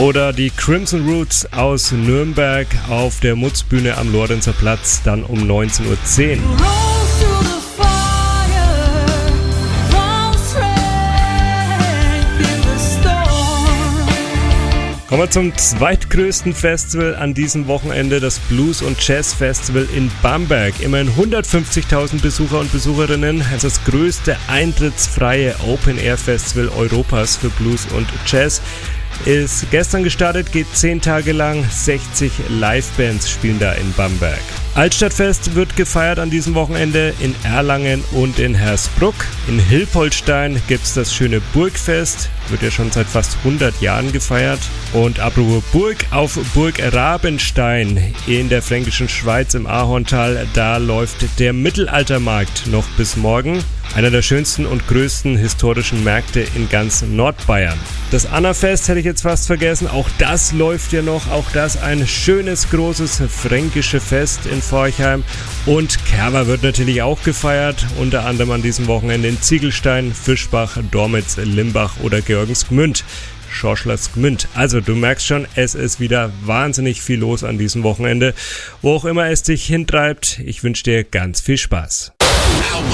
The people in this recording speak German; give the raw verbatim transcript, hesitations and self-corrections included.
Oder die Crimson Roots aus Nürnberg auf der Mutzbühne am Lorenzer Platz, dann um neunzehn Uhr zehn. Kommen wir zum zweitgrößten Festival an diesem Wochenende, das Blues- und Jazz-Festival in Bamberg. Immerhin hundertfünfzigtausend Besucher und Besucherinnen. Es ist das größte eintrittsfreie Open-Air-Festival Europas für Blues und Jazz. Ist gestern gestartet, geht zehn Tage lang. sechzig Livebands spielen da in Bamberg. Altstadtfest wird gefeiert an diesem Wochenende in Erlangen und in Hersbruck. In Hilpoltstein gibt es das schöne Burgfest, wird ja schon seit fast hundert Jahren gefeiert. Und apropos Burg, auf Burg Rabenstein in der fränkischen Schweiz im Ahorntal, da läuft der Mittelaltermarkt noch bis morgen. Einer der schönsten und größten historischen Märkte in ganz Nordbayern. Das Annafest hätte ich jetzt fast vergessen, auch das läuft ja noch, auch das ein schönes, großes fränkisches Fest in Forchheim. Und Kerwa wird natürlich auch gefeiert, unter anderem an diesem Wochenende in Ziegelstein, Fischbach, Dormitz, Limbach oder Georgensgmünd. Schorschlersgmünd. Also du merkst schon, es ist wieder wahnsinnig viel los an diesem Wochenende. Wo auch immer es dich hintreibt, ich wünsche dir ganz viel Spaß.